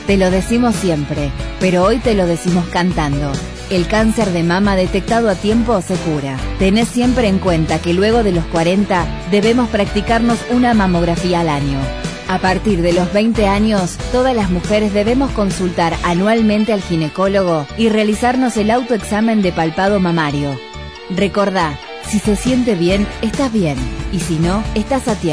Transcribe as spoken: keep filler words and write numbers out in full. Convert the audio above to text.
Te lo decimos siempre, pero hoy te lo decimos cantando. El cáncer de mama detectado a tiempo se cura. Tenés siempre en cuenta que luego de los cuarenta debemos practicarnos una mamografía al año. A partir de los veinte años, todas las mujeres debemos consultar anualmente al ginecólogo y realizarnos el autoexamen de palpado mamario. Recordá, si se siente bien, estás bien, y si no, estás a tiempo.